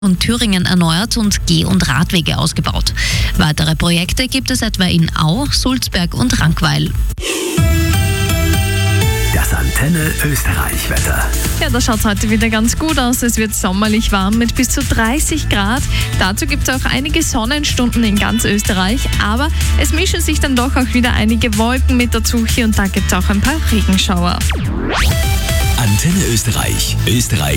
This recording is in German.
und Thüringen erneuert und Geh- und Radwege ausgebaut. Weitere Projekte gibt es etwa in Au, Sulzberg und Rankweil. Das Antenne Österreich-Wetter. Ja, da schaut es heute wieder ganz gut aus. Es wird sommerlich warm mit bis zu 30 Grad. Dazu gibt es auch einige Sonnenstunden in ganz Österreich. Aber es mischen sich dann doch auch wieder einige Wolken mit dazu. Hier und da gibt es auch ein paar Regenschauer. Antenne Österreich.